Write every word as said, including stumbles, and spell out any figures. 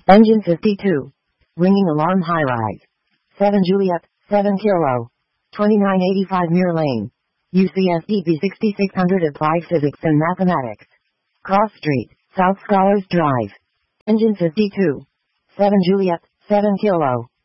Engine fifty-two. Ringing alarm high rise. seven Juliet, seven Kilo. twenty-nine eighty-five Muir Lane. U C S D P sixty-six hundred Applied Physics and Mathematics. Cross Street, South Scholars Drive. Engine fifty-two. seven Juliet, seven Kilo.